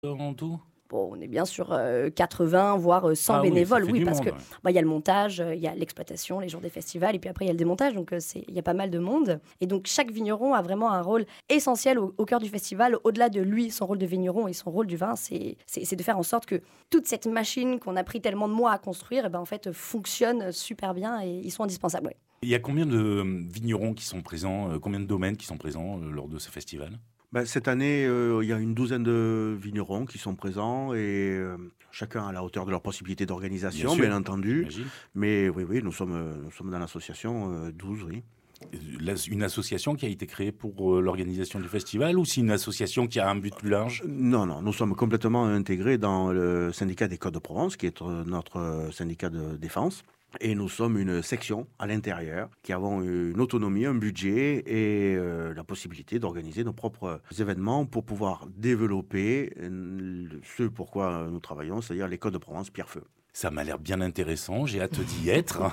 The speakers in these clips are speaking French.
en tout? Bon, on est bien sur 80, voire 100 bénévoles. Oui, parce que y a le montage, il y a l'exploitation, les jours des festivals, et puis après, il y a le démontage. Donc, il y a pas mal de monde. Et donc, chaque vigneron a vraiment un rôle essentiel au cœur du festival. Au-delà de lui, son rôle de vigneron et son rôle du vin, c'est de faire en sorte que toute cette machine qu'on a pris tellement de mois à construire, en fait, fonctionne super bien et ils sont indispensables. Ouais. Il y a combien de vignerons qui sont présents, combien de domaines qui sont présents lors de ce festival? Cette année, il y a une douzaine de vignerons qui sont présents et chacun à la hauteur de leurs possibilités d'organisation, bien entendu. J'imagine. Mais oui, nous sommes dans l'association 12, oui. Une association qui a été créée pour l'organisation du festival, ou c'est une association qui a un but plus large? Non, nous sommes complètement intégrés dans le syndicat des Côtes de Provence, qui est notre syndicat de défense. Et nous sommes une section à l'intérieur qui avons une autonomie, un budget et la possibilité d'organiser nos propres événements pour pouvoir développer ce pourquoi nous travaillons, c'est-à-dire les Côtes de Provence Pierrefeu. Ça m'a l'air bien intéressant, j'ai hâte d'y être.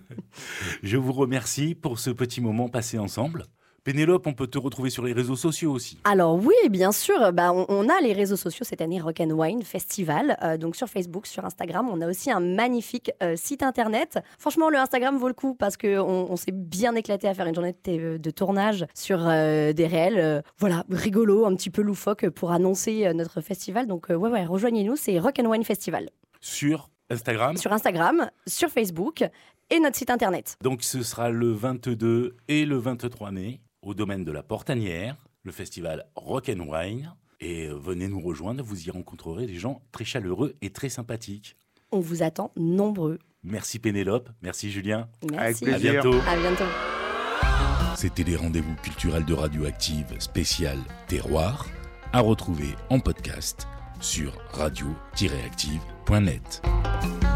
Je vous remercie pour ce petit moment passé ensemble. Pénélope, on peut te retrouver sur les réseaux sociaux aussi. Alors oui, bien sûr, on a les réseaux sociaux cette année, Rock & Wine Festival, donc sur Facebook, sur Instagram. On a aussi un magnifique site internet. Franchement, le Instagram vaut le coup parce qu'on s'est bien éclaté à faire une journée de tournage sur des réels, rigolo, un petit peu loufoque pour annoncer notre festival. Donc rejoignez-nous, c'est Rock & Wine Festival. Sur Instagram, sur Facebook et notre site internet. Donc ce sera le 22 et le 23 mai au domaine de la Portanière, le festival Rock & Wine. Et venez nous rejoindre, vous y rencontrerez des gens très chaleureux et très sympathiques. On vous attend nombreux. Merci Pénélope, merci Julien. Merci. Avec plaisir. À bientôt. C'était les rendez-vous culturels de Radioactive spécial Terroir, à retrouver en podcast sur radio-active.net.